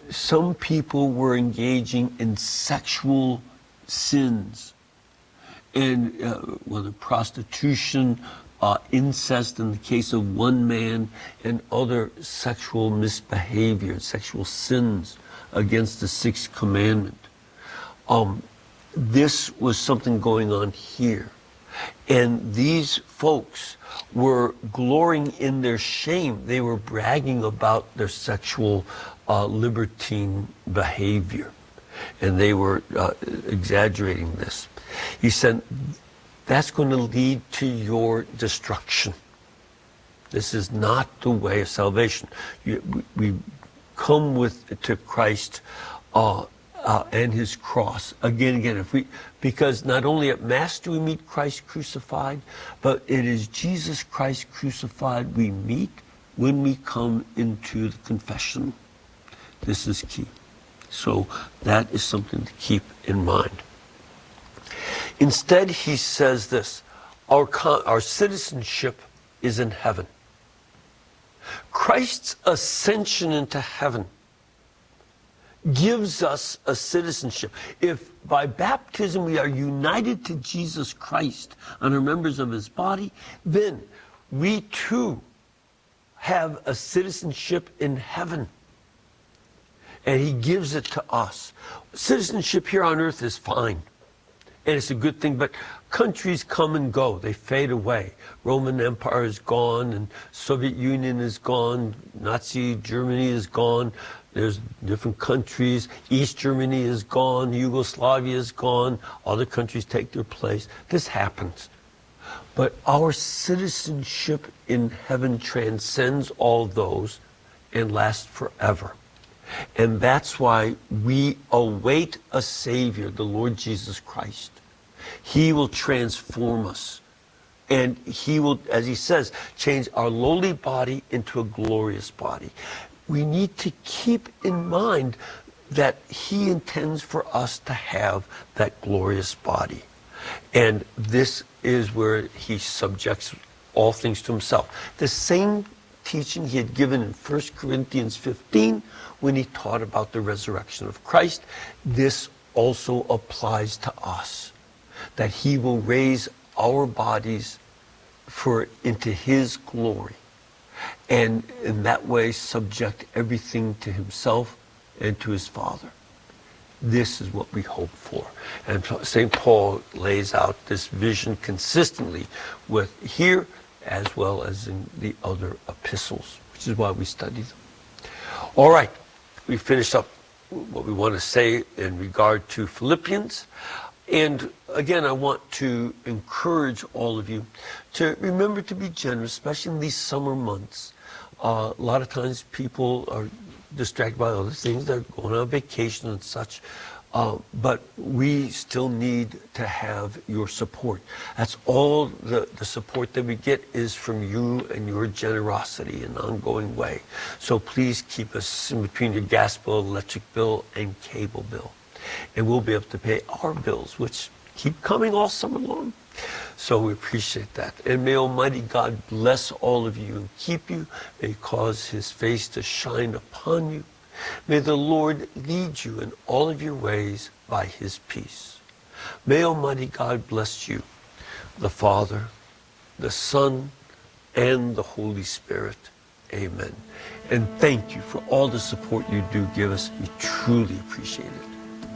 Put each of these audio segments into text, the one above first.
some people were engaging in sexual sins, and whether prostitution, incest in the case of one man, and other sexual misbehavior, sexual sins against the sixth commandment. This was something going on here. And these folks were glorying in their shame. They were bragging about their sexual libertine behavior. And they were exaggerating this. He said, that's going to lead to your destruction. This is not the way of salvation. We come to Christ and his cross again and again. Because not only at Mass do we meet Christ crucified, but it is Jesus Christ crucified we meet when we come into the confessional. This is key. So that is something to keep in mind. Instead, he says this, our citizenship is in heaven. Christ's ascension into heaven gives us a citizenship. If by baptism we are united to Jesus Christ and are members of his body, then we too have a citizenship in heaven. And he gives it to us. Citizenship here on earth is fine. And it's a good thing, but countries come and go. They fade away. Roman Empire is gone, and Soviet Union is gone. Nazi Germany is gone. There's different countries. East Germany is gone. Yugoslavia is gone. Other countries take their place. This happens. But our citizenship in heaven transcends all those and lasts forever. And that's why we await a Savior, the Lord Jesus Christ. He will transform us. And he will, as he says, change our lowly body into a glorious body. We need to keep in mind that he intends for us to have that glorious body. And this is where he subjects all things to himself. The same teaching he had given in 1 Corinthians 15 when he taught about the resurrection of Christ, this also applies to us. That he will raise our bodies into his glory. And in that way subject everything to himself and to his Father. This is what we hope for. And St. Paul lays out this vision consistently with here as well as in the other epistles, which is why we study them. All right, we finished up what we want to say in regard to Philippians. And again, I want to encourage all of you to remember to be generous, especially in these summer months. A lot of times people are distracted by other things. They're going on vacation and such. But we still need to have your support. That's all the support that we get is from you and your generosity in an ongoing way. So please keep us in between your gas bill, electric bill, and cable bill. And we'll be able to pay our bills, which keep coming all summer long. So we appreciate that. And may Almighty God bless all of you and keep you. May he cause his face to shine upon you. May the Lord lead you in all of your ways by his peace. May Almighty God bless you, the Father, the Son, and the Holy Spirit. Amen. And thank you for all the support you do give us. We truly appreciate it.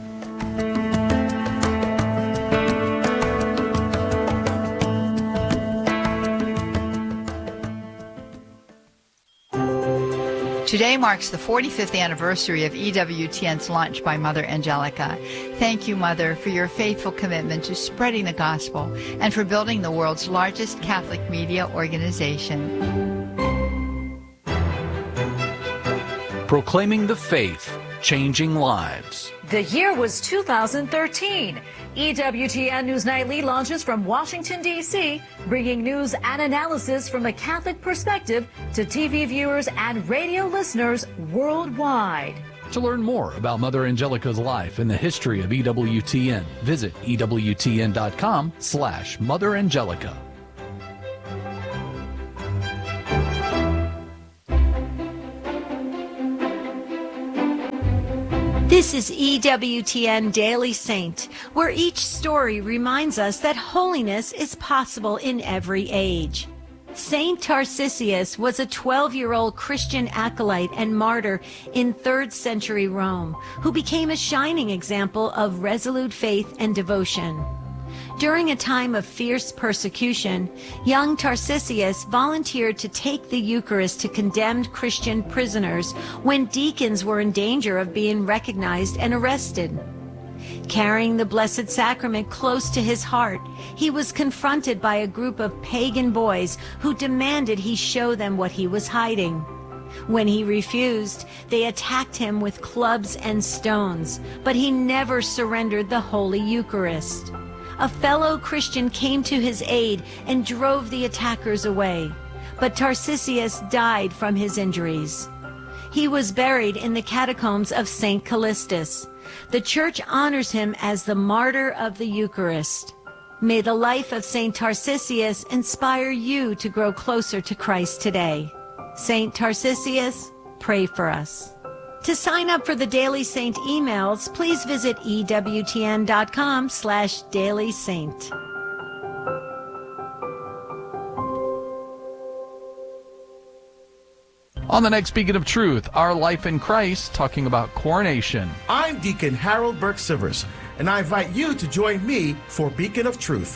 Today marks the 45th anniversary of EWTN's launch by Mother Angelica. Thank you, Mother, for your faithful commitment to spreading the gospel and for building the world's largest Catholic media organization. Proclaiming the faith, changing lives. The year was 2013. EWTN News Nightly launches from Washington, D.C., bringing news and analysis from a Catholic perspective to TV viewers and radio listeners worldwide. To learn more about Mother Angelica's life and the history of EWTN, visit EWTN.com/Mother Angelica. This is EWTN Daily Saint, where each story reminds us that holiness is possible in every age. Saint Tarcisius was a 12-year-old Christian acolyte and martyr in 3rd century Rome, who became a shining example of resolute faith and devotion. During a time of fierce persecution, young Tarcisius volunteered to take the Eucharist to condemned Christian prisoners when deacons were in danger of being recognized and arrested. Carrying the Blessed Sacrament close to his heart, he was confronted by a group of pagan boys who demanded he show them what he was hiding. When he refused, they attacked him with clubs and stones, but he never surrendered the Holy Eucharist. A fellow Christian came to his aid and drove the attackers away, but Tarcisius died from his injuries. He was buried in the catacombs of St. Callistus. The Church honors him as the martyr of the Eucharist. May the life of St. Tarcisius inspire you to grow closer to Christ today. St. Tarcisius, pray for us. To sign up for the Daily Saint emails, please visit EWTN.com/dailysaint. On the next Beacon of Truth, Our Life in Christ, talking about coronation. I'm Deacon Harold Burke-Sivers, and I invite you to join me for Beacon of Truth.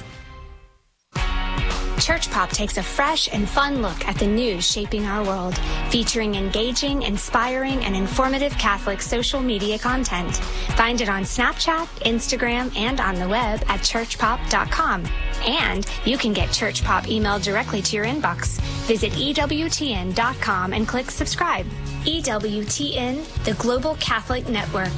Church Pop takes a fresh and fun look at the news shaping our world, featuring engaging, inspiring, and informative Catholic social media content. Find it on Snapchat, Instagram, and on the web at churchpop.com. And you can get Church Pop emailed directly to your inbox. Visit EWTN.com and click subscribe. EWTN, the Global Catholic Network.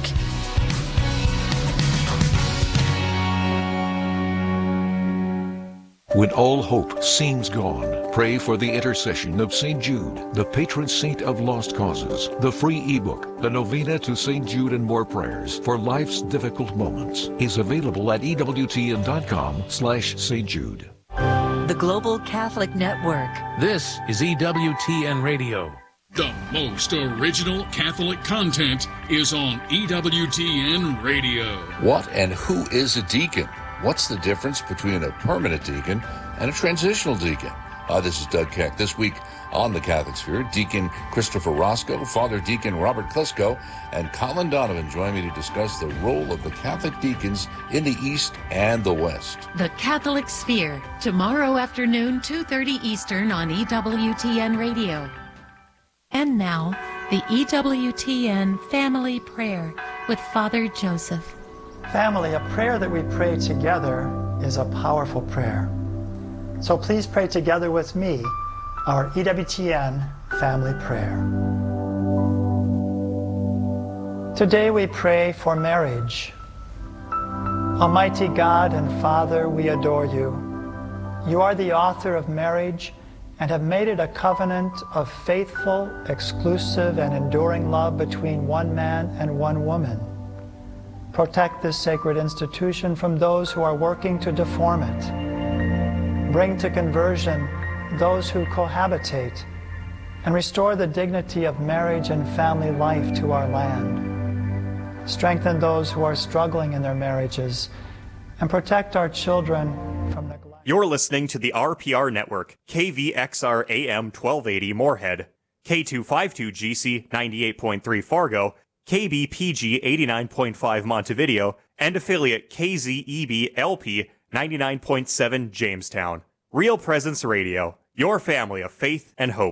When all hope seems gone, pray for the intercession of St. Jude, the patron saint of lost causes. The free ebook, The Novena to St. Jude and More Prayers for Life's Difficult Moments, is available at EWTN.com/St. Jude. The Global Catholic Network. This is EWTN Radio. The most original Catholic content is on EWTN Radio. What and who is a deacon? What's the difference between a permanent deacon and a transitional deacon? This is Doug Keck. This week on the Catholic Sphere, Deacon Christopher Roscoe, Father Deacon Robert Klesko, and Colin Donovan join me to discuss the role of the Catholic deacons in the East and the West. The Catholic Sphere, tomorrow afternoon, 2:30 Eastern on EWTN Radio. And now, the EWTN Family Prayer with Father Joseph. Family, a prayer that we pray together is a powerful prayer. So please pray together with me our EWTN family prayer. Today we pray for marriage. Almighty God and Father, we adore you. You are the author of marriage and have made it a covenant of faithful, exclusive, and enduring love between one man and one woman. Protect this sacred institution from those who are working to deform it. Bring to conversion those who cohabitate, and restore the dignity of marriage and family life to our land. Strengthen those who are struggling in their marriages, and protect our children from neglect. You're listening to the RPR Network, KVXR AM 1280 Moorhead, K252GC 98.3 Fargo, KBPG 89.5 Montevideo, and affiliate KZEB LP 99.7 Jamestown. Real Presence Radio, your family of faith and hope.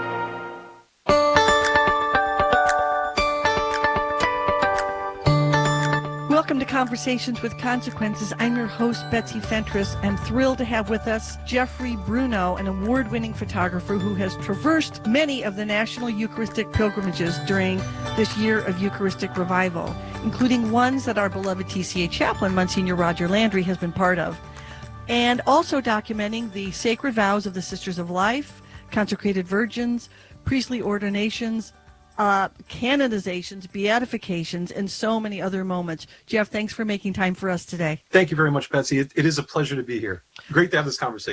Welcome to Conversations with Consequences. I'm your host, Betsy Fentress. I'm thrilled to have with us Jeffrey Bruno, an award-winning photographer who has traversed many of the national Eucharistic pilgrimages during this year of Eucharistic revival, including ones that our beloved TCA chaplain, Monsignor Roger Landry, has been part of, and also documenting the sacred vows of the Sisters of Life, consecrated virgins, priestly ordinations, canonizations, beatifications, and so many other moments. Jeff, thanks for making time for us today. Thank you very much, Betsy. It is a pleasure to be here. Great to have this conversation.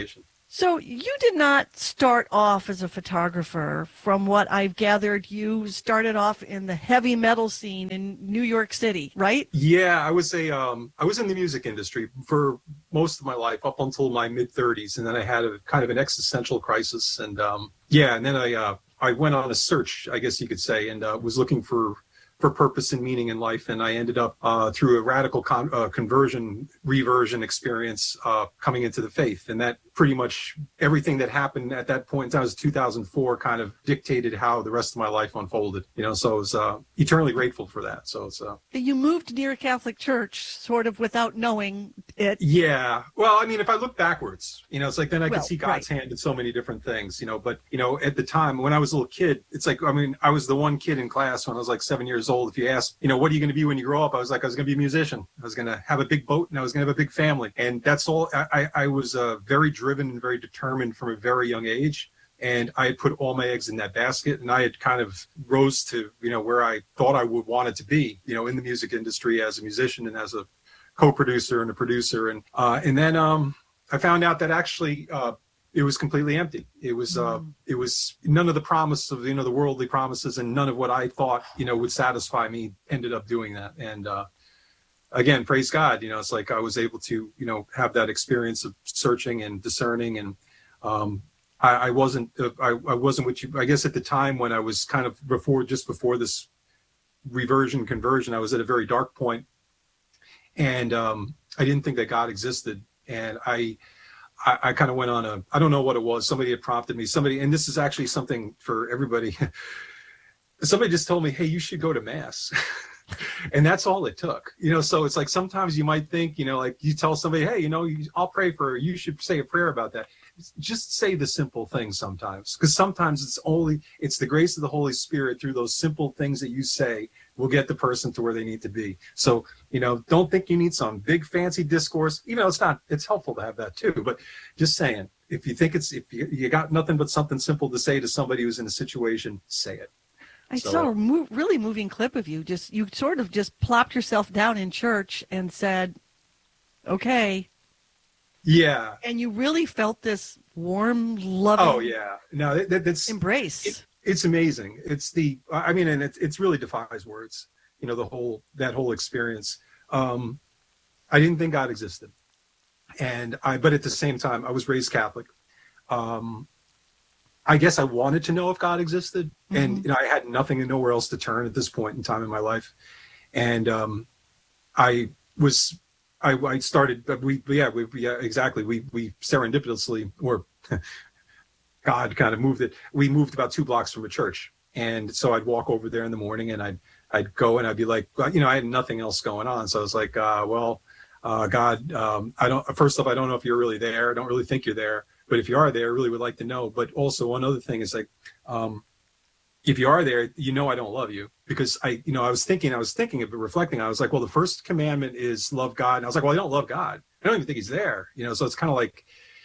So you did not start off as a photographer. From what I've gathered, you started off in the heavy metal scene in New York City, right? Yeah, I was I was in the music industry for most of my life up until my mid-30s, and then I had a kind of an existential crisis, and and then I went on a search, I guess you could say, and was looking for purpose and meaning in life. And I ended up through a radical reversion experience coming into the faith. And that pretty much everything that happened at that point in time, it was 2004, kind of dictated how the rest of my life unfolded. So I was eternally grateful for that. So it's you moved near a Catholic church sort of without knowing it. Yeah. Well, I mean, if I look backwards, it's like then I could see God's right. hand in so many different things, but at the time when I was a little kid, it's like, I mean, I was the one kid in class when I was like 7 years old. If you asked, what are you going to be when you grow up? I was like, I was going to be a musician. I was going to have a big boat and I was going to have a big family. And that's all. I was very driven and very determined from a very young age. And I had put all my eggs in that basket, and I had kind of rose to, where I thought I would want it to be, in the music industry as a musician and as a co-producer and a producer. And then I found out that actually it was completely empty. It was none of the promise of, the worldly promises, and none of what I thought, would satisfy me ended up doing that. And again, praise God, it's like I was able to, have that experience of searching and discerning. And I wasn't what you, I guess at the time when I was kind of before this conversion, I was at a very dark point, and I didn't think that God existed. And I kind of went on I don't know what it was. Somebody had prompted me, and this is actually something for everybody. Somebody just told me, hey, you should go to Mass. And that's all it took, so it's like, sometimes you might think, like you tell somebody, hey, I'll pray for her. You should say a prayer about that. Just say the simple things sometimes, because sometimes it's the grace of the Holy Spirit through those simple things that you say will get the person to where they need to be. So, don't think you need some big fancy discourse. It's helpful to have that too, but just saying, if you think if you got nothing but something simple to say to somebody who's in a situation, say it. I saw a really moving clip of you. You sort of just plopped yourself down in church and said, okay. Yeah. And you really felt this warm, loving. Oh yeah. No, that's embrace. It's amazing. It's and it's really defies words. That whole experience. I didn't think God existed. But at the same time, I was raised Catholic. I guess I wanted to know if God existed, and I had nothing and nowhere else to turn at this point in time in my life. And I started. We serendipitously, or God kind of moved it. We moved about 2 blocks from a church, and so I'd walk over there in the morning, and I'd go, and I'd be like, I had nothing else going on, so I was like, God, first off, I don't know if you're really there. I don't really think you're there. But if you are there, I really would like to know. But also one other thing is like, if you are there, I don't love you, because I was thinking of it, reflecting. I was like, well, the first commandment is love God. And I was like, well, I don't love God. I don't even think he's there. So it's kind of like,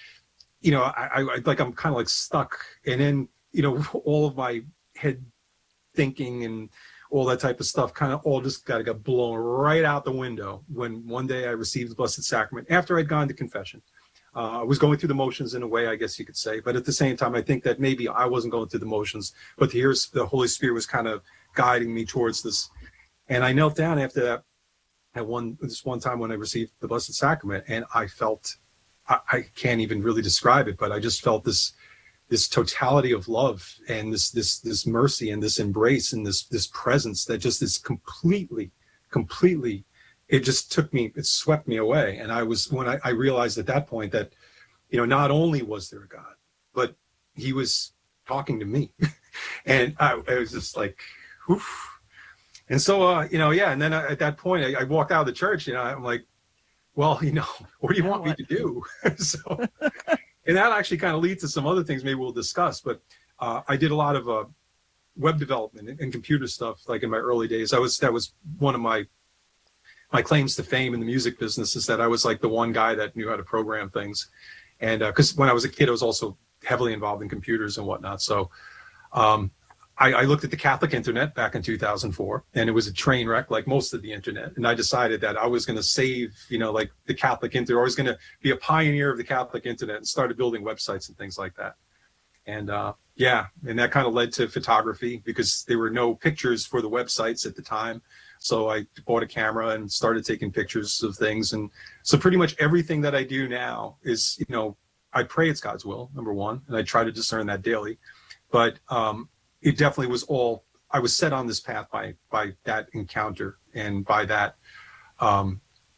I'm kind of like stuck. And then, all of my head thinking and all that type of stuff kind of all just got blown right out the window when one day I received the Blessed Sacrament after I'd gone to confession. I was going through the motions in a way, I guess you could say, but at the same time, I think that maybe I wasn't going through the motions, but the Holy Spirit was kind of guiding me towards this. And I knelt down after that this one time when I received the Blessed Sacrament, and I felt, I can't even really describe it, but I just felt this totality of love and this mercy and this embrace and this presence that just is completely, it just it swept me away. And when I realized at that point that, not only was there a God, but he was talking to me. And I was just like, oof. And so, and then at that point, I walked out of the church, I'm like, well, what do you want me to do? So, and that actually kind of leads to some other things maybe we'll discuss, but I did a lot of web development and computer stuff, like in my early days. That was one of my claims to fame in the music business, is that I was like the one guy that knew how to program things. And because when I was a kid, I was also heavily involved in computers and whatnot. So I looked at the Catholic internet back in 2004, and it was a train wreck like most of the internet. And I decided that I was going to save, like the Catholic internet, or I was going to be a pioneer of the Catholic internet, and started building websites and things like that. And and that kind of led to photography, because there were no pictures for the websites at the time. So I bought a camera and started taking pictures of things. And so pretty much everything that I do now is, I pray it's God's will, number one, and I try to discern that daily. But it definitely was I was set on this path by that encounter, and by that, at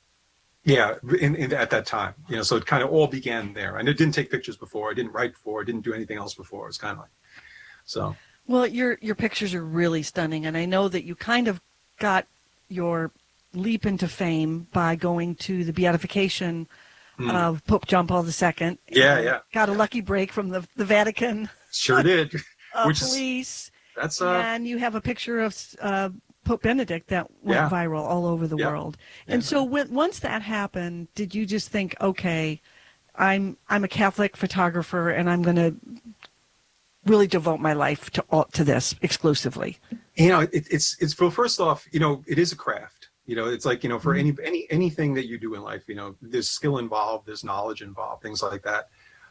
that time, so it kind of all began there. And I didn't take pictures before, I didn't write before, I didn't do anything else before. It was kind of like, so. Well, your pictures are really stunning, and I know that you kind of got your leap into fame by going to the beatification of Pope John Paul II. Yeah. Got a lucky break from the Vatican. Sure did. Police. And you have a picture of Pope Benedict that went viral all over the world. And so once that happened, did you just think, okay, I'm a Catholic photographer, and I'm going to really devote my life to this exclusively? It's well, first off, it is a craft. It's like, for anything that you do in life, there's skill involved, there's knowledge involved, things like that.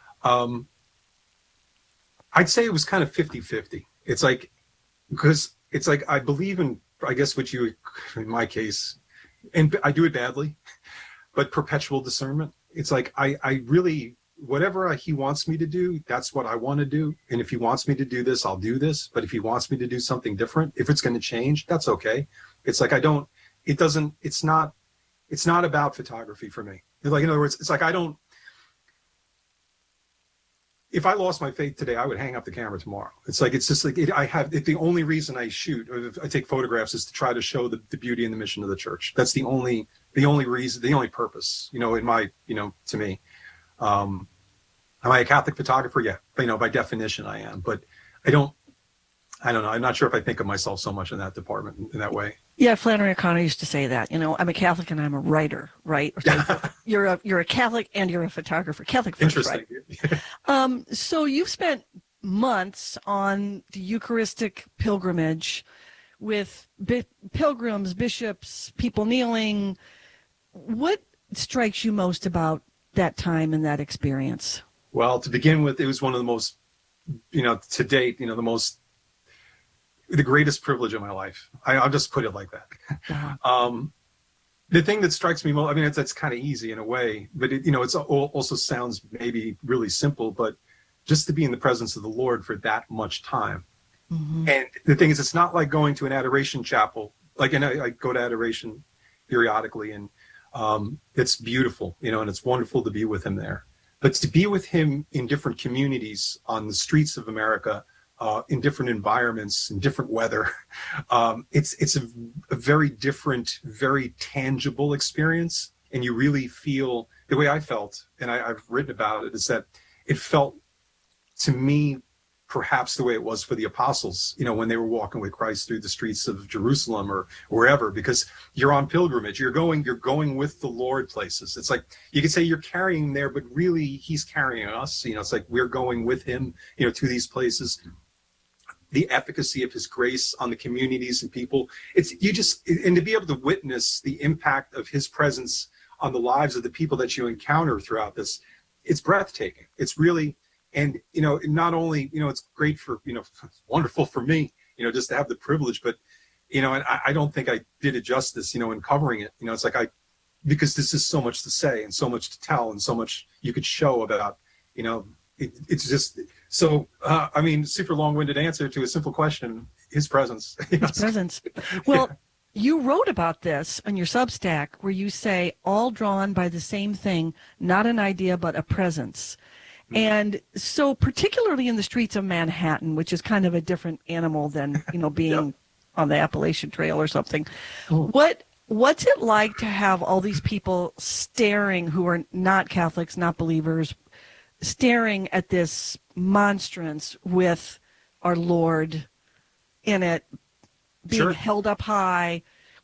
I'd say it was kind of 50-50. It's like, because it's like, I believe in, I guess what you, in my case, and I do it badly, but perpetual discernment. It's like, I really, whatever he wants me to do, that's what I want to do. And if he wants me to do this, I'll do this. But if he wants me to do something different, if it's going to change, that's okay. It's like, it's not about photography for me. Like, in other words, it's like, if I lost my faith today, I would hang up the camera tomorrow. It's like, it's just like, the only reason I shoot, or I take photographs, is to try to show the beauty and the mission of the church. That's the only reason, the only purpose, in my, to me. Am I a Catholic photographer? Yeah. By definition I am, but I don't know. I'm not sure if I think of myself so much in that department, in that way. Yeah, Flannery O'Connor used to say that. I'm a Catholic and I'm a writer, right? You're a Catholic and you're a photographer. Catholic first, interesting. Right? So you've spent months on the Eucharistic pilgrimage with pilgrims, bishops, people kneeling. What strikes you most about that time and that experience? Well, to begin with, it was one of the most, to date, the greatest privilege of my life. I'll just put it like that. Uh-huh. The thing that strikes me most, that's kind of easy in a way, but it also sounds maybe really simple, but just to be in the presence of the Lord for that much time. Mm-hmm. And the thing is, it's not like going to an adoration chapel. And I go to adoration periodically, and it's beautiful, and it's wonderful to be with him there. But to be with him in different communities on the streets of America, in different environments, in different weather, it's a very different, very tangible experience. And you really feel, the way I felt, and I've written about it, is that it felt to me perhaps the way it was for the apostles, when they were walking with Christ through the streets of Jerusalem or wherever, because you're on pilgrimage, you're going with the Lord places. It's like, you could say you're carrying him there, but really he's carrying us. It's like we're going with him, to these places. The efficacy of his grace on the communities and people, and to be able to witness the impact of his presence on the lives of the people that you encounter throughout this, it's breathtaking. It's really, and not only, it's great for, it's wonderful for me, just to have the privilege, but, and I don't think I did it justice, in covering it. It's like because this is so much to say and so much to tell and so much you could show about, it's just so, super long-winded answer to a simple question, his presence. His presence. Well, you wrote about this on your Substack, where you say, all drawn by the same thing, not an idea, but a presence. Mm-hmm. And so particularly in the streets of Manhattan, which is kind of a different animal than, being on the Appalachian Trail or something. Mm. What's it like to have all these people staring, who are not Catholics, not believers, staring at this monstrance with our Lord in it, being held up high,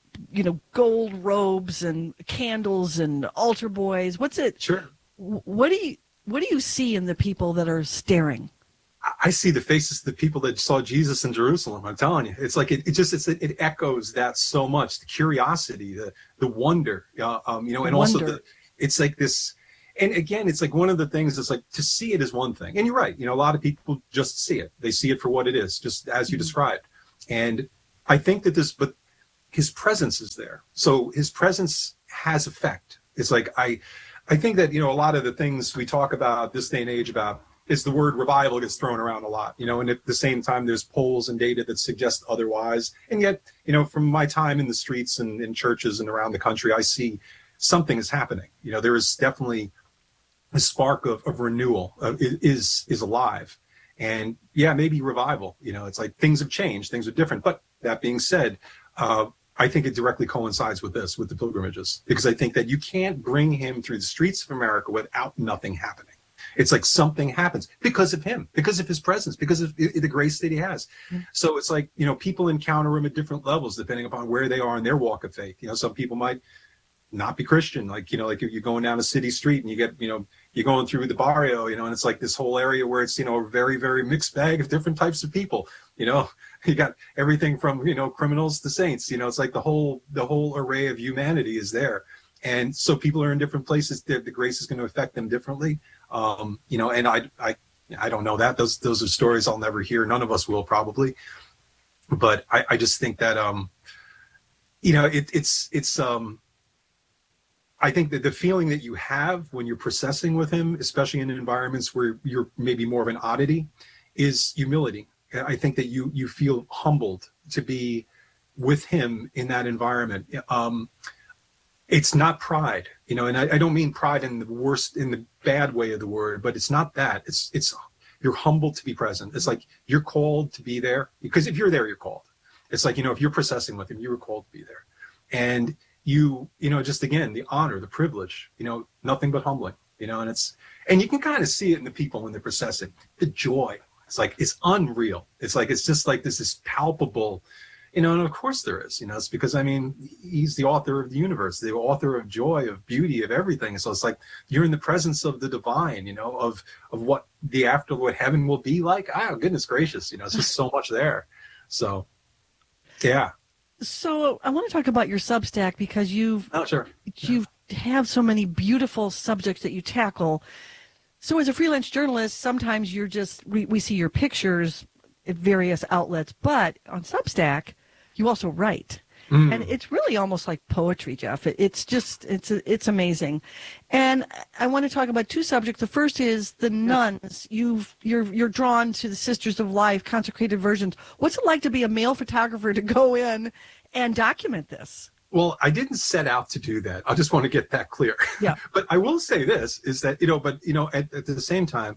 gold robes and candles and altar boys? What's it? Sure. What do you see in the people that are staring? I see the faces of the people that saw Jesus in Jerusalem. I'm telling you, it's like it echoes that so much. The curiosity, the wonder, and also it's like this. And again, it's like one of the things is like to see it is one thing. And you're right. A lot of people just see it. They see it for what it is, just as you described. And I think that but his presence is there. So his presence has effect. It's like, I think that, a lot of the things we talk about this day and age about is the word revival gets thrown around a lot, and at the same time, there's polls and data that suggest otherwise. And yet, from my time in the streets and in churches and around the country, I see something is happening. There is definitely a spark of renewal is alive. And yeah, maybe revival, it's like things have changed, things are different. But that being said, I think it directly coincides with the pilgrimages, because I think that you can't bring him through the streets of America without nothing happening. It's like something happens because of him, because of his presence, because of the grace that he has. Mm-hmm. So it's like, people encounter him at different levels, depending upon where they are in their walk of faith. Some people might not be Christian, like if you're going down a city street and you get, you're going through the barrio, and it's like this whole area where it's, a very, very mixed bag of different types of people. You got everything from, criminals to saints, it's like the whole array of humanity is there. And so people are in different places. The grace is going to affect them differently. And I don't know that. Those are stories I'll never hear. None of us will probably. But I just think that, I think that the feeling that you have when you're processing with him, especially in environments where you're maybe more of an oddity, is humility. I think that you feel humbled to be with him in that environment. It's not pride, and I don't mean pride in the bad way of the word, but it's not that. It's you're humbled to be present. It's like you're called to be there, because if you're there, you're called. It's like, if you're processing with him, you were called to be there. And just again, the honor, the privilege, nothing but humbling, and you can kind of see it in the people when they're processing. The joy, it's unreal. It's just like this palpable, and of course there is, it's because, he's the author of the universe, the author of joy, of beauty, of everything. So it's like you're in the presence of the divine, of what the after, what heaven will be like. Oh, goodness gracious, it's just so much there. So, yeah. So I want to talk about your Substack, because you have so many beautiful subjects that you tackle. So as a freelance journalist, sometimes we see your pictures at various outlets, but on Substack, you also write. And it's really almost like poetry, Jeff. It's amazing. And I want to talk about two subjects. The first is the nuns. You're drawn to the Sisters of Life, consecrated virgins. What's it like to be a male photographer to go in and document this? Well, I didn't set out to do that. I just want to get that clear. Yeah. But I will say this is that, at the same time,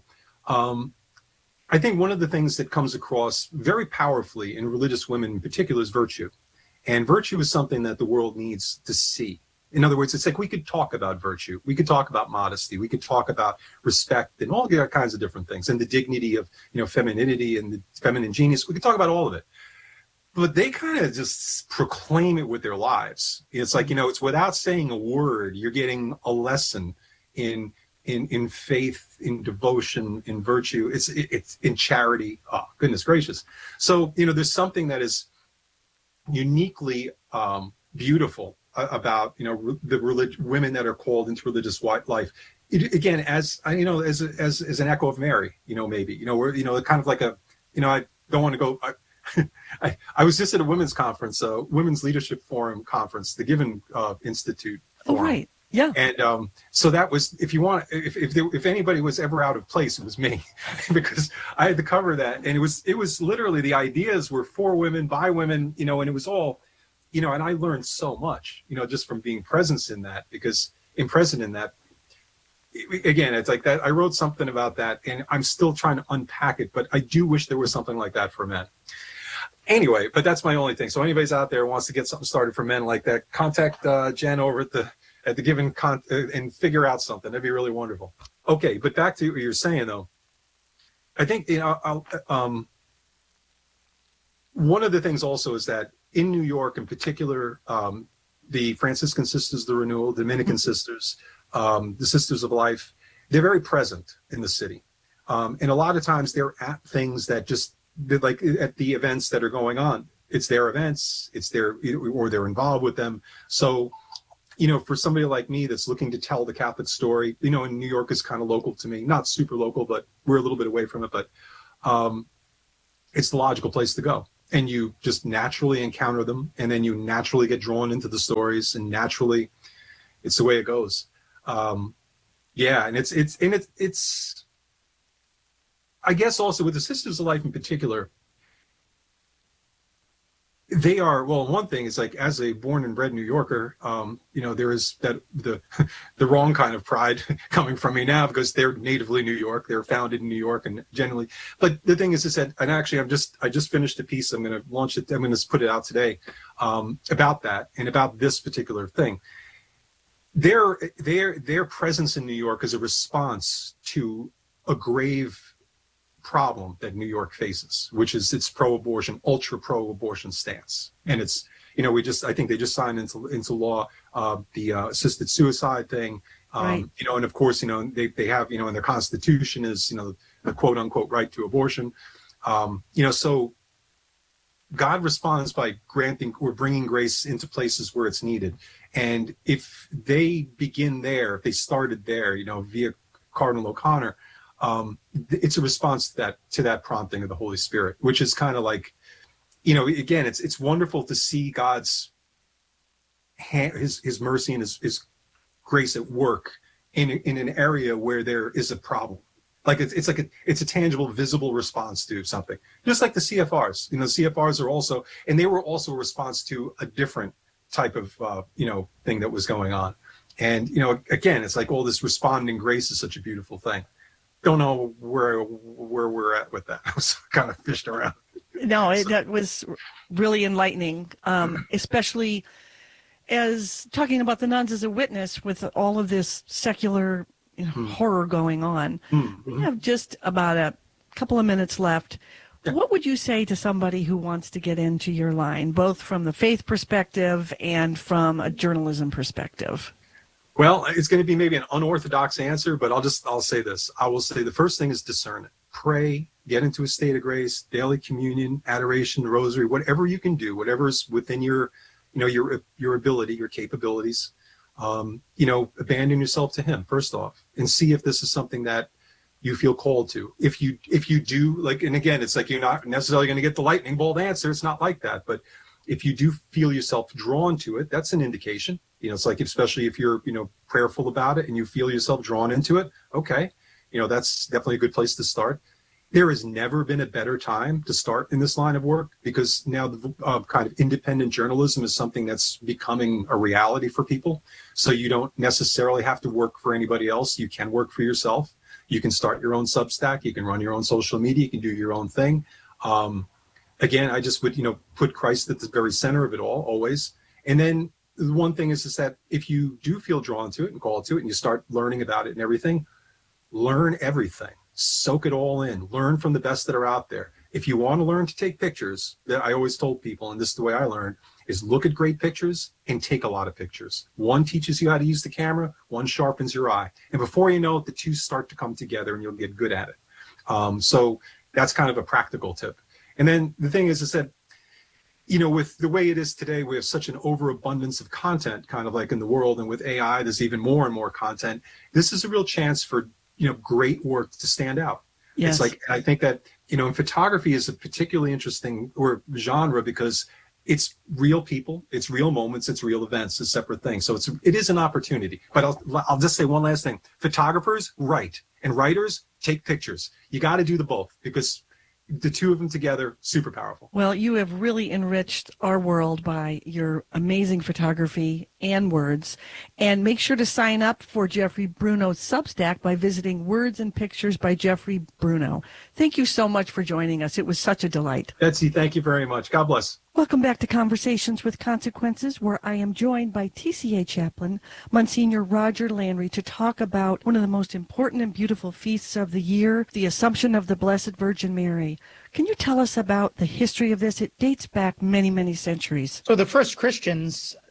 I think one of the things that comes across very powerfully in religious women in particular is virtue. And virtue is something that the world needs to see. In other words, it's like we could talk about virtue. We could talk about modesty. We could talk about respect and all the kinds of different things, and the dignity of, femininity and the feminine genius. We could talk about all of it. But they kind of just proclaim it with their lives. It's like, it's without saying a word, you're getting a lesson in faith, in devotion, in virtue. It's in charity. Oh, goodness gracious. So, there's something that is uniquely beautiful about the women that are called into religious life. Again, as as an echo of Mary, maybe we're kind of like I don't want to go. I was just at a women's conference, Women's Leadership Forum conference, the Given Institute Forum. Oh, right. Yeah. And so that was, if anybody was ever out of place, it was me, because I had to cover that. And it was literally, the ideas were for women, by women, and it was all, and I learned so much, just from being present in that, again, it's like that. I wrote something about that, and I'm still trying to unpack it, but I do wish there was something like that for men. Anyway, but that's my only thing. So anybody's out there who wants to get something started for men like that, contact Jen over at the Given and figure out something. That'd be really wonderful. Okay, but back to what you're saying though. I think one of the things also is that in New York in particular, the Franciscan Sisters, the Renewal, Dominican Sisters, the Sisters of Life, they're very present in the city. And a lot of times they're at things that just, like at the events that are going on. It's their events, or they're involved with them. So, for somebody like me that's looking to tell the Catholic story, and New York is kind of local to me, not super local, but we're a little bit away from it, but it's the logical place to go. And you just naturally encounter them, and then you naturally get drawn into the stories, and naturally it's the way it goes. And it's I guess also with the Sisters of Life in particular, they are, well, one thing is, like, as a born and bred New Yorker, there is that the wrong kind of pride coming from me now, because they're natively New York, they're founded in New York, and generally. But the thing is that, and actually, I just finished a piece. I'm going to launch it. I'm going to put it out today about that and about this particular thing. Their presence in New York is a response to a grave problem that New York faces, which is its pro-abortion, ultra pro-abortion stance. And it's, I think they just signed into law the assisted suicide thing. Right. And of course, they have, in their constitution is, the quote unquote right to abortion. So God responds by granting or bringing grace into places where it's needed. And if they begin there, if they started there, via Cardinal O'Connor, it's a response to that prompting of the Holy Spirit, which is kind of like, again, it's wonderful to see God's hand, his mercy and his grace at work in an area where there is a problem. Like it's a tangible, visible response to something. Just like the CFRs, CFRs are also, and they were also a response to a different type of thing that was going on. And again, it's like all this responding grace is such a beautiful thing. Don't know where we're at with that. I was kind of fished around. No, that was really enlightening, especially as talking about the nuns as a witness with all of this secular horror going on. We have just about a couple of minutes left. Yeah. What would you say to somebody who wants to get into your line, both from the faith perspective and from a journalism perspective? Well, it's going to be maybe an unorthodox answer, but I'll say this. I will say the first thing is discern it. Pray, get into a state of grace, daily communion, adoration, rosary, whatever you can do, whatever is within your ability, your capabilities. Abandon yourself to Him first off, and see if this is something that you feel called to. If you do, like, and again, it's like you're not necessarily going to get the lightning bolt answer. It's not like that, but if you do feel yourself drawn to it, that's an indication. It's like, especially if you're, prayerful about it and you feel yourself drawn into it, okay, that's definitely a good place to start. There has never been a better time to start in this line of work, because now the kind of independent journalism is something that's becoming a reality for people. So you don't necessarily have to work for anybody else. You can work for yourself. You can start your own Substack. You can run your own social media. You can do your own thing. Again, I just would, put Christ at the very center of it all, always. And then the one thing is that if you do feel drawn to it and called to it and you start learning about it and everything, learn everything. Soak it all in. Learn from the best that are out there. If you want to learn to take pictures, that I always told people, and this is the way I learned, is look at great pictures and take a lot of pictures. One teaches you how to use the camera, one sharpens your eye. And before you know it, the two start to come together and you'll get good at it. So that's kind of a practical tip. And then the thing is that, with the way it is today, we have such an overabundance of content, kind of like in the world, and with AI, there's even more and more content. This is a real chance for, great work to stand out. Yes. It's like, I think that, and photography is a particularly interesting genre because it's real people, it's real moments, it's real events, it's separate things. So it is an opportunity. But I'll just say one last thing. Photographers write, and writers take pictures. You got to do the both, because the two of them together, super powerful. Well, you have really enriched our world by your amazing photography and words. And make sure to sign up for Jeffrey Bruno's Substack by visiting Words and Pictures by Jeffrey Bruno. Thank you so much for joining us. It was such a delight. Betsy, thank you very much. God bless. Welcome back to Conversations with Consequences, where I am joined by TCA chaplain, Monsignor Roger Landry, to talk about one of the most important and beautiful feasts of the year, the Assumption of the Blessed Virgin Mary. Can you tell us about the history of this? It dates back many, many centuries. So the first Christians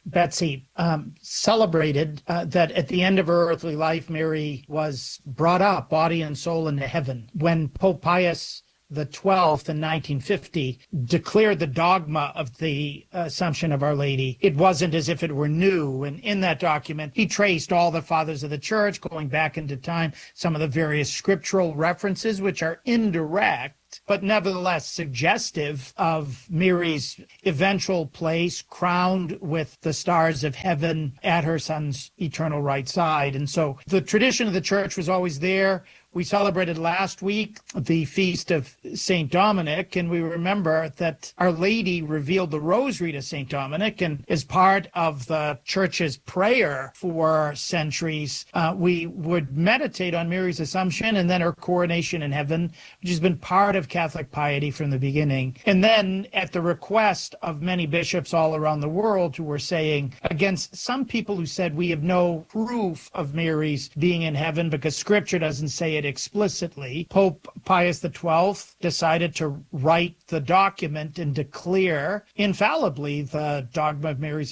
Betsy, celebrated that at the end of her earthly life, Mary was brought up, body and soul, into heaven. When Pope Pius the 12th in 1950 declared the dogma of the Assumption of Our Lady, it wasn't as if it were new. And in that document, he traced all the fathers of the church going back into time, some of the various scriptural references, which are indirect, but nevertheless suggestive of Mary's eventual place, crowned with the stars of heaven at her son's eternal right side. And so the tradition of the church was always there. We celebrated last week the feast of St. Dominic, and we remember that Our Lady revealed the rosary to St. Dominic, and as part of the church's prayer for centuries, we would meditate on Mary's Assumption and then her coronation in heaven, which has been part of Catholic piety from the beginning. And then at the request of many bishops all around the world who were saying, against some people who said we have no proof of Mary's being in heaven because Scripture doesn't say it explicitly, Pope Pius XII decided to write the document and declare infallibly the dogma of Mary's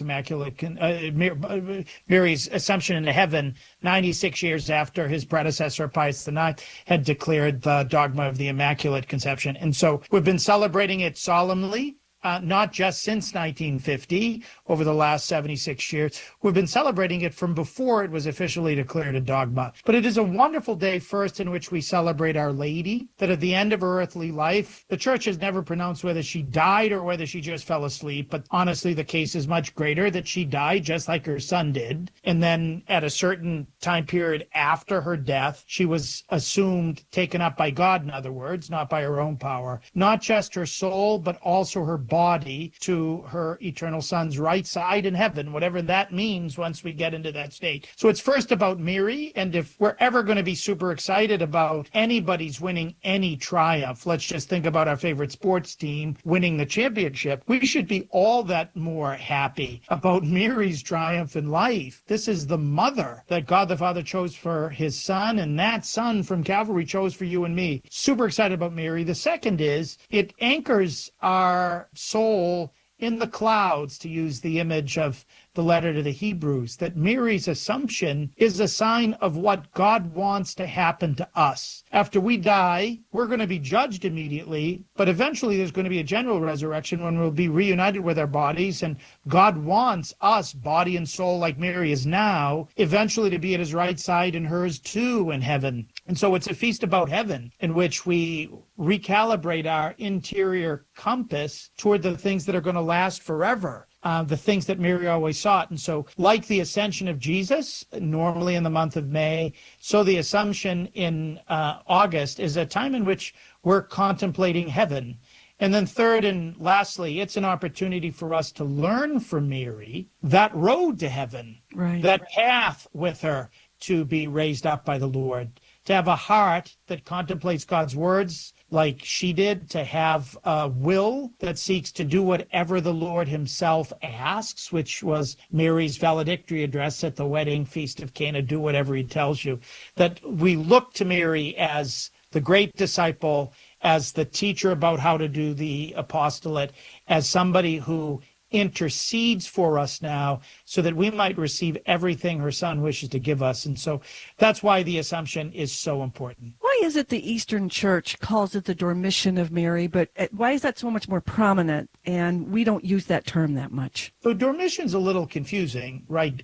Mary's Assumption into heaven 96 years after his predecessor Pius IX had declared the dogma of the Immaculate Conception. And so we've been celebrating it solemnly. Not just since 1950, over the last 76 years. We've been celebrating it from before it was officially declared a dogma. But it is a wonderful day, first, in which we celebrate Our Lady, that at the end of her earthly life, the Church has never pronounced whether she died or whether she just fell asleep. But honestly, the case is much greater, that she died just like her son did. And then at a certain time period after her death, she was assumed, taken up by God, in other words, not by her own power. Not just her soul, but also her body to her eternal son's right side in heaven, whatever that means once we get into that state. So it's first about Mary, and if we're ever going to be super excited about anybody's winning any triumph, let's just think about our favorite sports team winning the championship, we should be all that more happy about Mary's triumph in life. This is the mother that God the Father chose for his son, and that son from Calvary chose for you and me. Super excited about Mary. The second is it anchors our soul in the clouds, to use the image of the letter to the Hebrews, that Mary's Assumption is a sign of what God wants to happen to us. After we die, we're going to be judged immediately, but eventually there's going to be a general resurrection when we'll be reunited with our bodies, and God wants us, body and soul, like Mary is now, eventually to be at his right side and hers too in heaven. And so it's a feast about heaven in which we recalibrate our interior compass toward the things that are going to last forever. The things that Mary always sought. And so like the Ascension of Jesus, normally in the month of May, so the Assumption in August is a time in which we're contemplating heaven. And then third and lastly, it's an opportunity for us to learn from Mary that road to heaven, that path with her to be raised up by the Lord, to have a heart that contemplates God's words like she did, to have a will that seeks to do whatever the Lord himself asks, which was Mary's valedictory address at the wedding feast of Cana, do whatever he tells you. That we look to Mary as the great disciple, as the teacher about how to do the apostolate, as somebody who intercedes for us now so that we might receive everything her son wishes to give us. And so that's why the Assumption is so important. Why is it the Eastern Church calls it the Dormition of Mary, but why is that so much more prominent and we don't use that term that much? So dormition's a little confusing, right?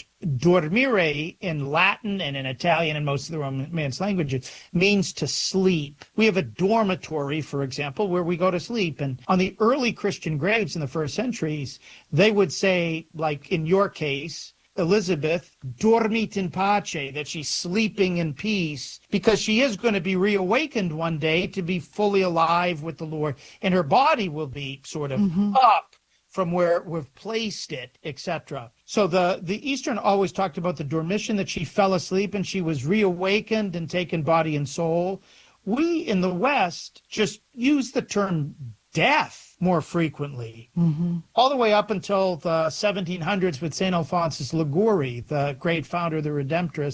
Dormire in Latin and in Italian and most of the Romance languages means to sleep. We have a dormitory, for example, where we go to sleep. And on the early Christian graves in the first centuries, they would say, like in your case, Elizabeth, dormit in pace, that she's sleeping in peace, because she is going to be reawakened one day to be fully alive with the Lord. And her body will be sort of up from where we've placed it, etc. So the Eastern always talked about the dormition, that she fell asleep and she was reawakened and taken body and soul. We in the West just use the term death more frequently, all the way up until the 1700s with St. Alphonsus Liguori, the great founder of the Redemptorists,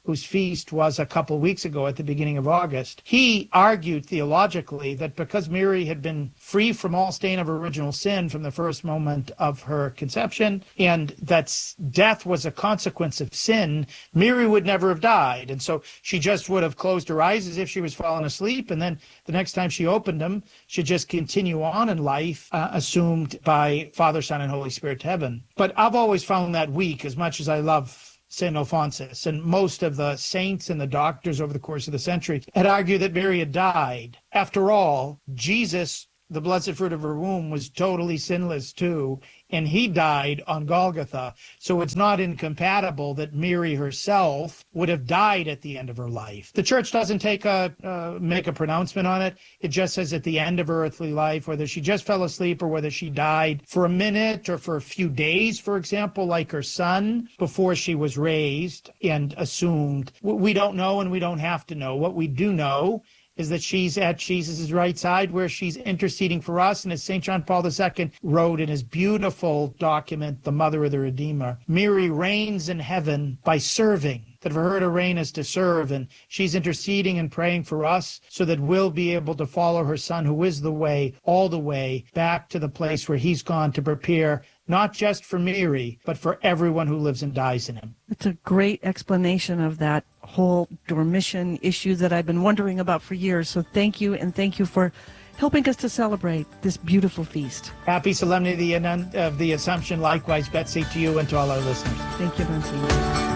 whose feast was a couple weeks ago at the beginning of August, he argued theologically that because Mary had been free from all stain of original sin from the first moment of her conception, and that death was a consequence of sin, Mary would never have died. And so she just would have closed her eyes as if she was falling asleep, and then the next time she opened them, she'd just continue on in life, assumed by Father, Son, and Holy Spirit to heaven. But I've always found that weak, as much as I love St. Alphonsus, and most of the saints and the doctors over the course of the century had argued that Mary had died. After all, Jesus, the blessed fruit of her womb, was totally sinless too, and he died on Golgotha. So it's not incompatible that Mary herself would have died at the end of her life. The church doesn't make a pronouncement on it. It just says at the end of her earthly life, whether she just fell asleep or whether she died for a minute or for a few days, for example, like her son, before she was raised and assumed. We don't know, and we don't have to know. What we do know is that she's at Jesus' right side, where she's interceding for us. And as St. John Paul II wrote in his beautiful document, The Mother of the Redeemer, Mary reigns in heaven by serving. That for her to reign is to serve, and she's interceding and praying for us so that we'll be able to follow her Son, who is the way, all the way, back to the place where he's gone to prepare not just for Mary, but for everyone who lives and dies in him. It's a great explanation of that whole Dormition issue that I've been wondering about for years. So thank you, and thank you for helping us to celebrate this beautiful feast. Happy Solemnity of the Assumption, likewise, Betsy, to you and to all our listeners. Thank you, Monsignor.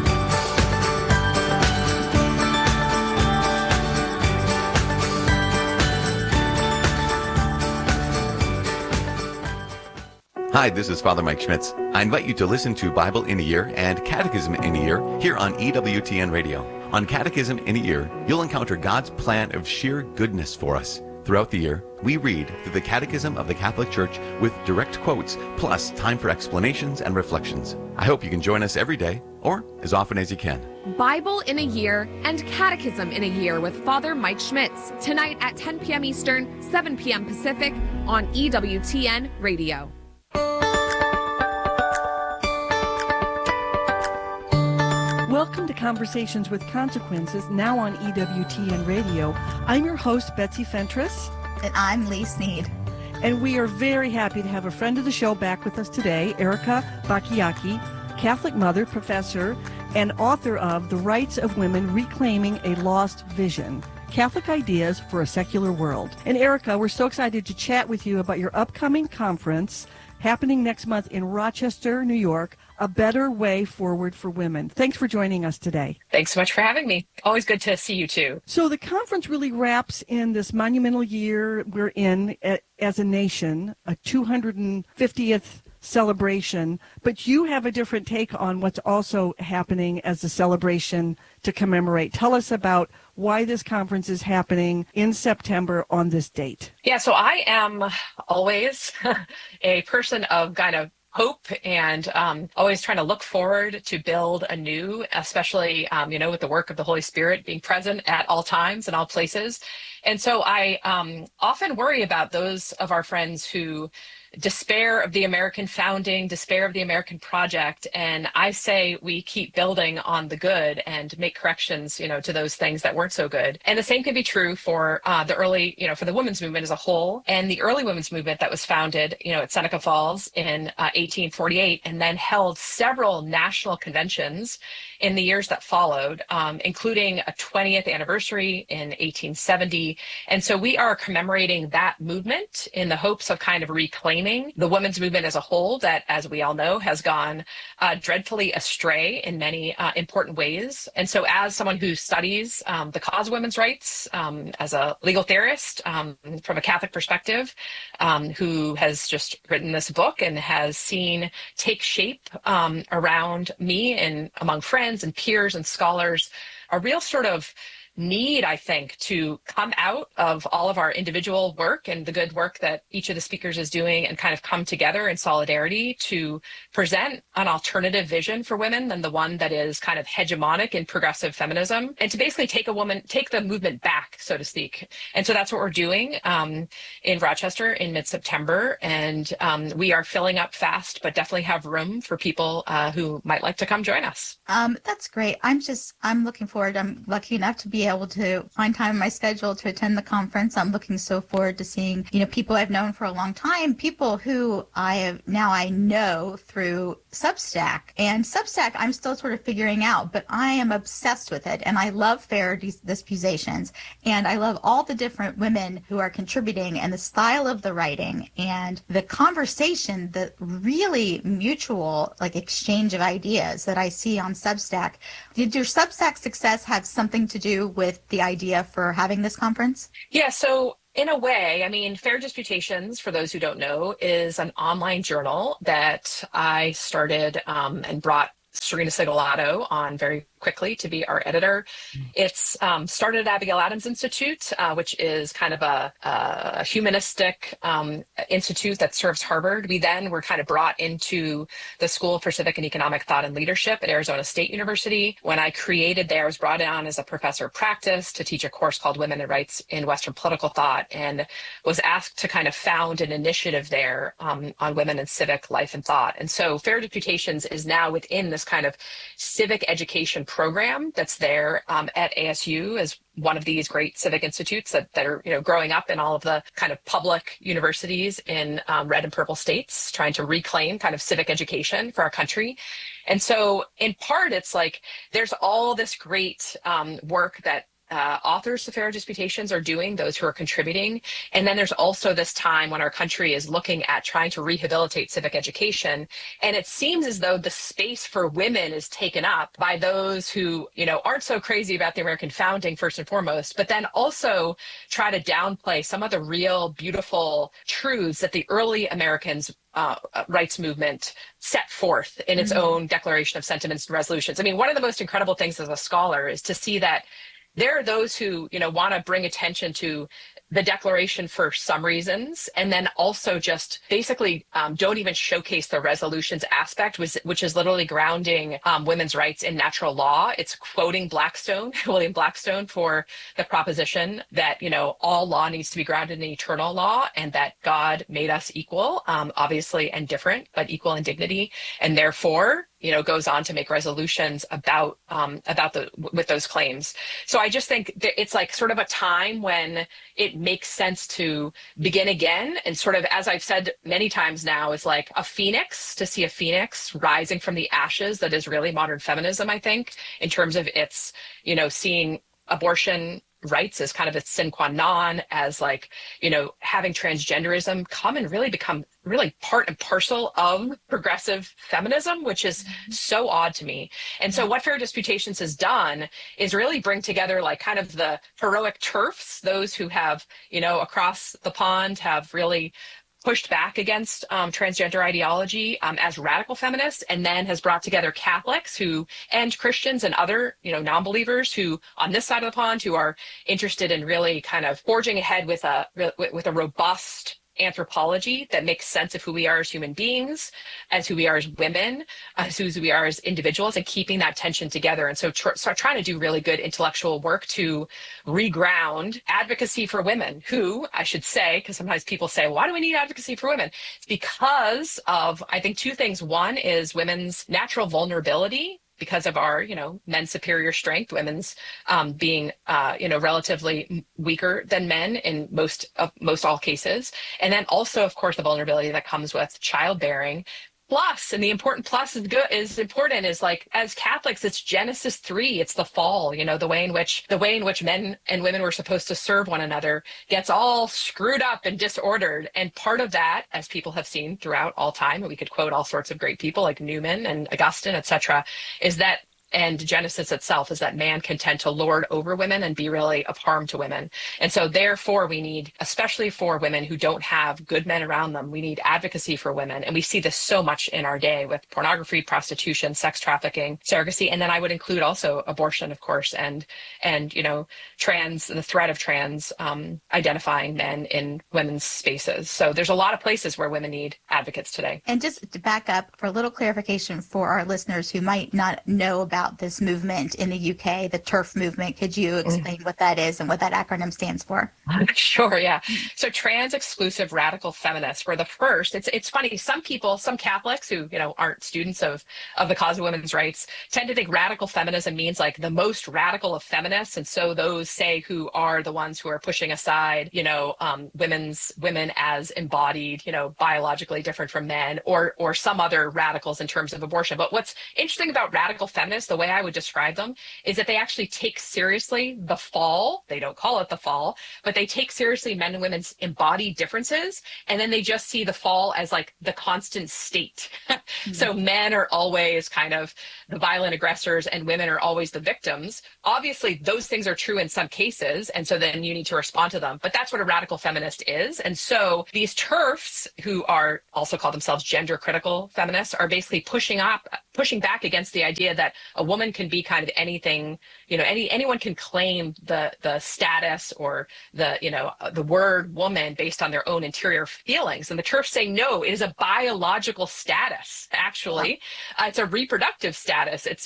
Hi, this is Father Mike Schmitz. I invite you to listen to Bible in a Year and Catechism in a Year here on EWTN Radio. On Catechism in a Year, you'll encounter God's plan of sheer goodness for us. Throughout the year, we read through the Catechism of the Catholic Church with direct quotes, plus time for explanations and reflections. I hope you can join us every day, or as often as you can. Bible in a Year and Catechism in a Year with Father Mike Schmitz, tonight at 10 p.m. Eastern, 7 p.m. Pacific on EWTN Radio. Welcome to Conversations with Consequences, now on EWTN Radio. I'm your host, Betsy Fentress. And I'm Lee Sneed. And we are very happy to have a friend of the show back with us today, Erica Bachiochi, Catholic mother, professor, and author of The Rights of Women, Reclaiming a Lost Vision, Catholic Ideas for a Secular World. And Erica, we're so excited to chat with you about your upcoming conference happening next month in Rochester, New York, A Better Way Forward for Women. Thanks for joining us today. Thanks so much for having me. Always good to see you too. So the conference really wraps in this monumental year we're in as a nation, a 250th celebration, but you have a different take on what's also happening as a celebration to commemorate. Tell us about why this conference is happening in September on this date. Yeah, so I am always a person of kind of hope and always trying to look forward to build anew, especially, with the work of the Holy Spirit being present at all times and all places. And so I often worry about those of our friends who despair of the American founding, despair of the American project. And I say we keep building on the good and make corrections, to those things that weren't so good. And the same can be true for the early, for the women's movement as a whole, and the early women's movement that was founded, at Seneca Falls in 1848, and then held several national conventions in the years that followed, including a 20th anniversary in 1870. And so we are commemorating that movement in the hopes of kind of reclaiming the women's movement as a whole that, as we all know, has gone dreadfully astray in many important ways. And so as someone who studies the cause of women's rights, as a legal theorist from a Catholic perspective, who has just written this book and has seen take shape around me and among friends and peers and scholars, a real sort of need, I think, to come out of all of our individual work and the good work that each of the speakers is doing and kind of come together in solidarity to present an alternative vision for women than the one that is kind of hegemonic in progressive feminism, and to basically take the movement back, so to speak. And so that's what we're doing in Rochester in mid-September. And we are filling up fast, but definitely have room for people who might like to come join us. That's great. I'm looking forward. I'm lucky enough to be able to find time in my schedule to attend the conference. I'm looking so forward to seeing, people I've known for a long time, people who I know through Substack. And Substack, I'm still sort of figuring out, but I am obsessed with it. And I love Fair Disputations. And I love all the different women who are contributing and the style of the writing and the conversation, the really mutual exchange of ideas that I see on Substack. Did your Substack success have something to do with the idea for having this conference? Yeah, so in a way, Fair Disputations, for those who don't know, is an online journal that I started and brought Serena Sigalato on very quickly to be our editor. It's started at Abigail Adams Institute, which is kind of a humanistic institute that serves Harvard. We then were kind of brought into the School for Civic and Economic Thought and Leadership at Arizona State University. When I created there, I was brought on as a professor of practice to teach a course called Women and Rights in Western Political Thought, and was asked to kind of found an initiative there on women and civic life and thought. And so Fair Disputations is now within this kind of civic education program that's there at ASU as one of these great civic institutes that are growing up in all of the kind of public universities in red and purple states, trying to reclaim kind of civic education for our country. And so in part, it's there's all this great work that authors of Fair Disputations are doing, those who are contributing. And then there's also this time when our country is looking at trying to rehabilitate civic education. And it seems as though the space for women is taken up by those who, aren't so crazy about the American founding first and foremost, but then also try to downplay some of the real beautiful truths that the early Americans rights movement set forth in its own Declaration of Sentiments and Resolutions. One of the most incredible things as a scholar is to see that there are those who, want to bring attention to the Declaration for some reasons, and then also just basically don't even showcase the resolutions aspect, which is literally grounding women's rights in natural law. It's quoting Blackstone, William Blackstone, for the proposition that, all law needs to be grounded in eternal law, and that God made us equal, obviously, and different, but equal in dignity, and therefore, goes on to make resolutions about with those claims. So I just think that it's sort of a time when it makes sense to begin again. And sort of, as I've said many times now, is like a phoenix, to see a phoenix rising from the ashes. That is really modern feminism, I think, in terms of its, seeing abortion rights as kind of its sine qua non, as having transgenderism come and really become really part and parcel of progressive feminism, which is so odd to me. And so what Fair Disputations has done is really bring together kind of the heroic TERFs, those who have, across the pond have really pushed back against transgender ideology as radical feminists, and then has brought together Catholics and Christians and other, non-believers who on this side of the pond who are interested in really kind of forging ahead with a robust anthropology that makes sense of who we are as human beings, as who we are as women, as who we are as individuals, and keeping that tension together. And so trying to do really good intellectual work to reground advocacy for women, who, I should say, because sometimes people say, why do we need advocacy for women? It's because of, I think, two things. One is women's natural vulnerability, because of our, men's superior strength, women's being, relatively weaker than men in most all cases. And then also, of course, the vulnerability that comes with childbearing. Plus, and the important plus is important, as Catholics, it's Genesis 3, it's the fall, the way in which men and women were supposed to serve one another gets all screwed up and disordered. And part of that, as people have seen throughout all time, and we could quote all sorts of great people like Newman and Augustine, etc., is that and Genesis itself is that man can tend to lord over women and be really of harm to women. And so therefore we need, especially for women who don't have good men around them, we need advocacy for women. And we see this so much in our day with pornography, prostitution, sex trafficking, surrogacy. And then I would include also abortion, of course, and the threat of trans identifying men in women's spaces. So there's a lot of places where women need advocates today. And just to back up for a little clarification for our listeners who might not know about this movement in the UK, the TERF movement, could you explain what that is and what that acronym stands for? Sure, yeah. So trans exclusive radical feminists were the first. It's funny, some Catholics who, aren't students of the cause of women's rights tend to think radical feminism means like the most radical of feminists. And so those say who are the ones who are pushing aside, women as embodied, biologically different from men or some other radicals in terms of abortion. But what's interesting about radical feminists, the way I would describe them, is that they actually take seriously the fall. They don't call it the fall, but they take seriously men and women's embodied differences. And then they just see the fall as like the constant state. So men are always kind of the violent aggressors and women are always the victims. Obviously, those things are true in some cases. And so then you need to respond to them. But that's what a radical feminist is. And so these TERFs, who are also call themselves gender critical feminists, are basically pushing back against the idea that a woman can be kind of anything, anyone can claim the status or the word woman based on their own interior feelings. And the TERFs say, no, it is a biological status, actually. It's a reproductive status. It's,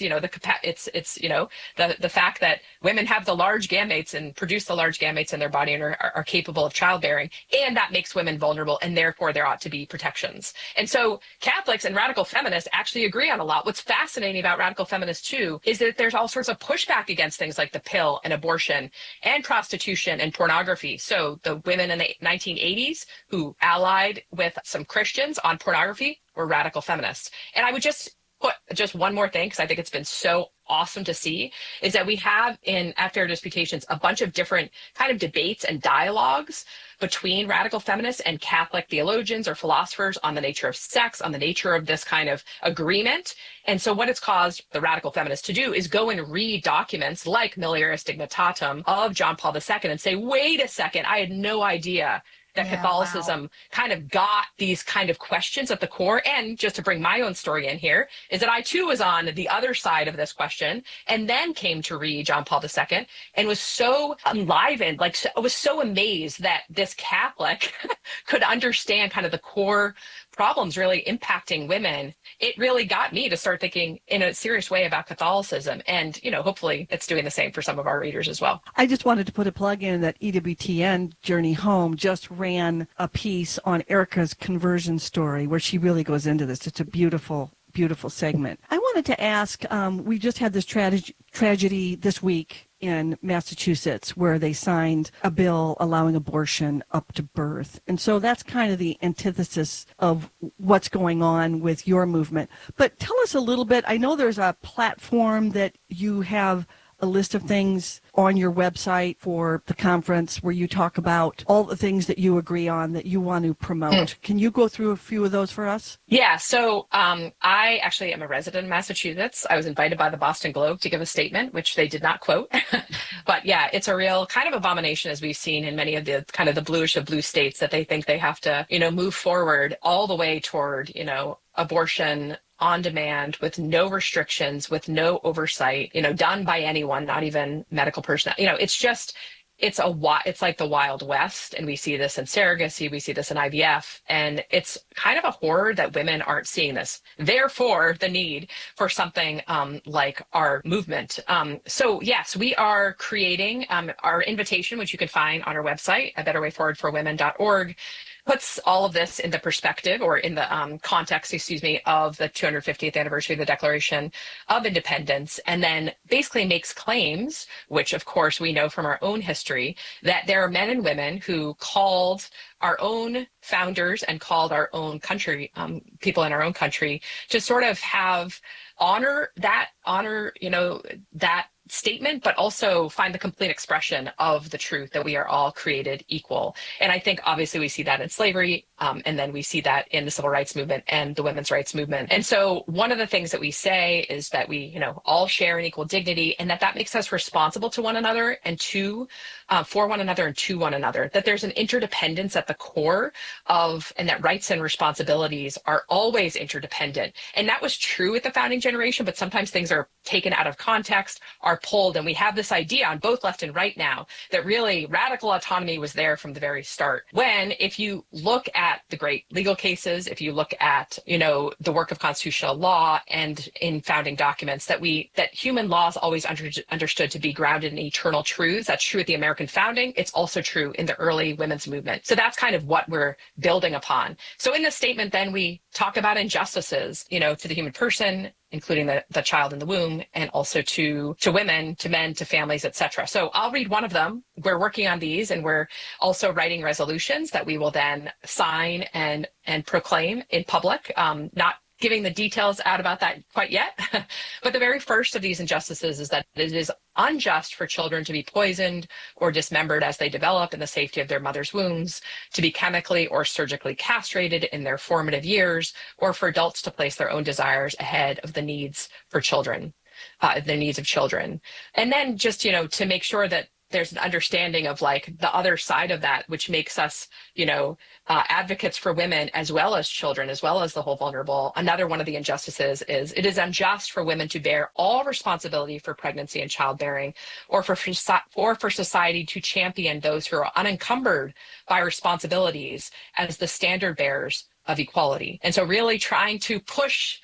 the fact that women have the large gametes and produce the large gametes in their body and are capable of childbearing. And that makes women vulnerable. And therefore there ought to be protections. And so Catholics and radical feminists actually agree on a lot. What's fascinating about radical feminists too is that there's all sorts of pushback against things like the pill and abortion and prostitution and pornography. So the women in the 1980s who allied with some Christians on pornography were radical feminists. And I would just put just one more thing, because I think it's been so awesome to see, is that we have in At Fair Disputations a bunch of different kind of debates and dialogues between radical feminists and Catholic theologians or philosophers on the nature of sex, on the nature of this kind of agreement. And so what it's caused the radical feminists to do is go and read documents like Mulieris Dignitatum of John Paul II and say, wait a second, I had no idea that Catholicism kind of got these kind of questions at the core. And just to bring my own story in here, is that I too was on the other side of this question and then came to read John Paul II and was so enlivened, I was so amazed that this Catholic could understand kind of the core problems really impacting women. It really got me to start thinking in a serious way about Catholicism. And, hopefully it's doing the same for some of our readers as well. I just wanted to put a plug in that EWTN Journey Home just ran a piece on Erica's conversion story where she really goes into this. It's a beautiful segment. I wanted to ask, we just had this tragedy this week in Massachusetts where they signed a bill allowing abortion up to birth. And so that's kind of the antithesis of what's going on with your movement. But tell us a little bit. I know there's a platform that you have a list of things on your website for the conference where you talk about all the things that you agree on that you want to promote. Can you go through a few of those for us? Yeah. So I actually am a resident in Massachusetts. I was invited by the Boston Globe to give a statement, which they did not quote. But yeah, it's a real kind of abomination, as we've seen in many of the kind of the bluish of blue states, that they think they have to, move forward all the way toward, abortion on demand with no restrictions, with no oversight, done by anyone, not even medical personnel. It's like the Wild West, and we see this in surrogacy, we see this in IVF, and it's kind of a horror that women aren't seeing this. Therefore, the need for something like our movement. So yes, we are creating our invitation, which you can find on our website at betterwayforwardforwomen.org. Puts all of this in the perspective or in the context, of the 250th anniversary of the Declaration of Independence, and then basically makes claims, which of course we know from our own history, that there are men and women who called our own founders and called our own country, people in our own country, to sort of have honor that statement, but also find the complete expression of the truth that we are all created equal. And I think obviously we see that in slavery, and then we see that in the civil rights movement and the women's rights movement. And so one of the things that we say is that we, all share an equal dignity, and that makes us responsible to one another and for one another and to one another, that there's an interdependence at the core of, and that rights and responsibilities are always interdependent. And that was true with the founding generation, but sometimes things are taken out of context, are pulled, and we have this idea on both left and right now that really radical autonomy was there from the very start. When, if you look at the great legal cases, if you look at, the work of constitutional law and in founding documents, that human law is always understood to be grounded in eternal truths. That's true at the American founding. It's also true in the early women's movement. So that's kind of what we're building upon. So in this statement, then we talk about injustices, to the human person, including the child in the womb, and also to women, to men, to families, etc. So I'll read one of them. We're working on these, and we're also writing resolutions that we will then sign and proclaim in public, not giving the details out about that quite yet. But the very first of these injustices is that it is unjust for children to be poisoned or dismembered as they develop in the safety of their mother's wombs, to be chemically or surgically castrated in their formative years, or for adults to place their own desires ahead of the needs for children, the needs of children. And then just, to make sure that there's an understanding of like the other side of that, which makes us, advocates for women as well as children, as well as the whole vulnerable. Another one of the injustices is it is unjust for women to bear all responsibility for pregnancy and childbearing, or for society to champion those who are unencumbered by responsibilities as the standard bearers of equality. And so really trying to push,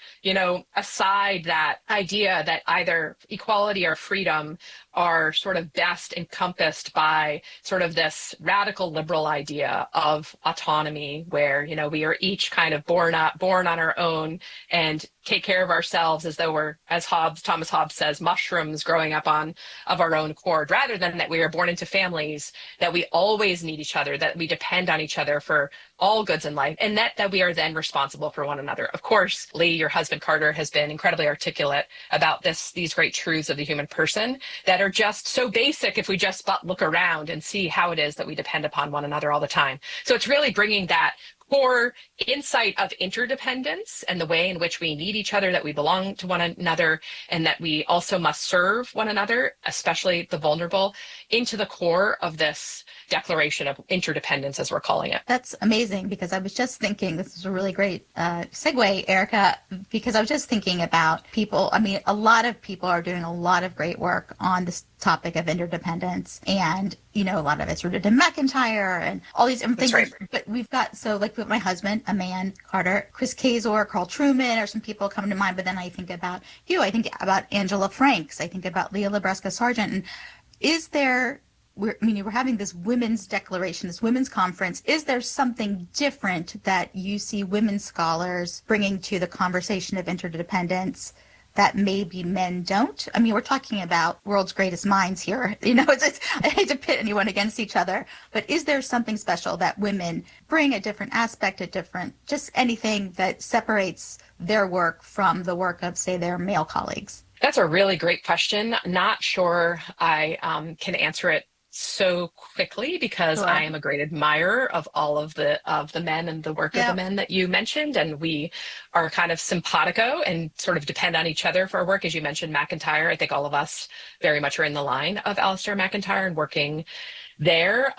aside that idea that either equality or freedom are sort of best encompassed by sort of this radical liberal idea of autonomy, where, we are each kind of born on our own and take care of ourselves as though we're, as Thomas Hobbes says, mushrooms growing up of our own accord, rather than that we are born into families, that we always need each other, that we depend on each other for all goods in life, and that we are then responsible for one another. Of course, Lee, your husband Carter, has been incredibly articulate about these great truths of the human person that are just so basic if we just look around and see how it is that we depend upon one another all the time. So it's really bringing that core insight of interdependence and the way in which we need each other, that we belong to one another, and that we also must serve one another, especially the vulnerable, into the core of this declaration of interdependence, as we're calling it. That's amazing, because I was just thinking, this is a really great segue, Erica, because I was just thinking about people. I mean, a lot of people are doing a lot of great work on this topic of interdependence, and a lot of it's rooted in McIntyre and all these different things. Right. But we've got, so like with my husband, a man, Carter, Chris Kazor, Carl Trueman, or some people come to mind. But then I think about you. I think about Angela Franks. I think about Leah Libresca Sargent. And is there? We're having this women's declaration, this women's conference. Is there something different that you see women scholars bringing to the conversation of interdependence that maybe men don't? I mean, we're talking about world's greatest minds here. I hate to pit anyone against each other, but is there something special that women bring, a different aspect, just anything that separates their work from the work of, say, their male colleagues? That's a really great question. Not sure I can answer it so quickly, because sure. I am a great admirer of all of the men and the work of the men that you mentioned, and we are kind of simpatico and sort of depend on each other for our work. As you mentioned, McIntyre, I think all of us very much are in the line of Alistair McIntyre and working there.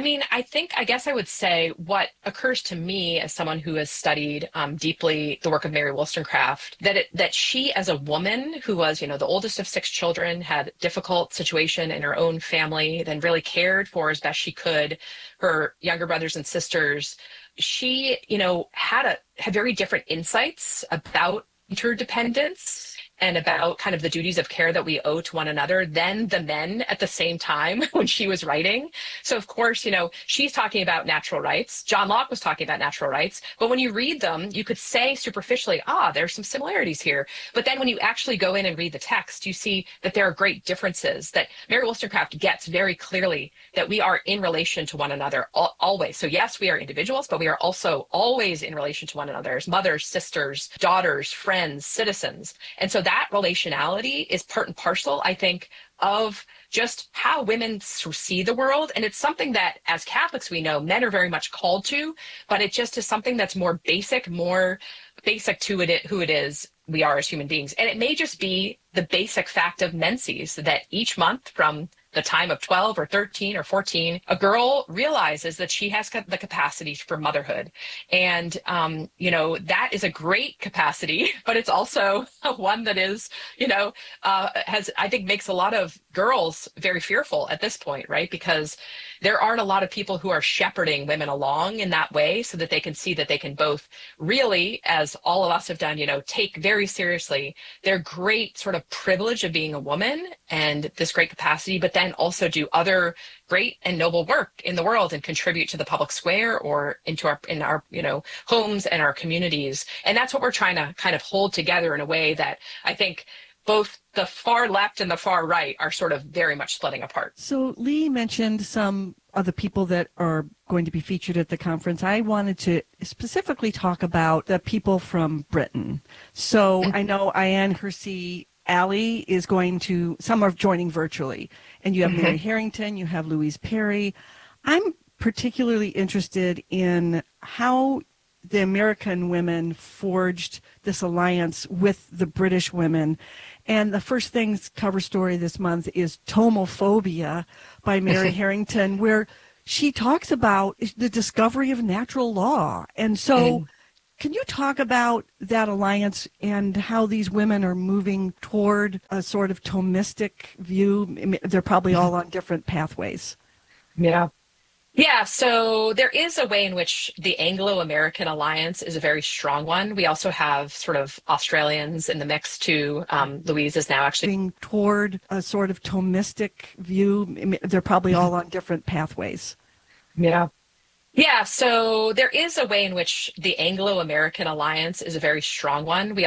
I guess I would say what occurs to me as someone who has studied deeply the work of Mary Wollstonecraft, that she, as a woman who was, the oldest of 6 children, had a difficult situation in her own family, then really cared for as best she could her younger brothers and sisters. She, had very different insights about interdependence and about kind of the duties of care that we owe to one another than the men at the same time when she was writing. So of course, she's talking about natural rights. John Locke was talking about natural rights. But when you read them, you could say superficially, there's some similarities here. But then when you actually go in and read the text, you see that there are great differences, that Mary Wollstonecraft gets very clearly that we are in relation to one another always. So yes, we are individuals, but we are also always in relation to one another as mothers, sisters, daughters, friends, citizens. And so that relationality is part and parcel, I think, of just how women see the world. And it's something that as Catholics, we know men are very much called to, but it just is something that's more basic to it, who it is we are as human beings. And it may just be the basic fact of menses that each month from the time of 12 or 13 or 14, a girl realizes that she has the capacity for motherhood. And, that is a great capacity, but it's also one that is, I think makes a lot of girls very fearful at this point, right? Because there aren't a lot of people who are shepherding women along in that way so that they can see that they can both really, as all of us have done, take very seriously their great sort of privilege of being a woman and this great capacity, but then also do other great and noble work in the world and contribute to the public square or in our homes and our communities. And that's what we're trying to kind of hold together in a way that I think both the far left and the far right are sort of very much splitting apart. So Lee mentioned some of the people that are going to be featured at the conference. I wanted to specifically talk about the people from Britain. So I know Ayaan Hirsi Ali is some are joining virtually. And you have Mary Harrington, you have Louise Perry. I'm particularly interested in how the American women forged this alliance with the British women. And the First Things cover story this month is Tomophobia by Mary Harrington, where she talks about the discovery of natural law. And so can you talk about that alliance and how these women are moving toward a sort of Thomistic view? They're probably all on different pathways. Yeah, so there is a way in which the Anglo-American alliance is a very strong one. We also have sort of Australians in the mix too. Louise is now actually moving toward a sort of Thomistic view. They're probably all on different pathways. Yeah, so there is a way in which the Anglo-American alliance is a very strong one. We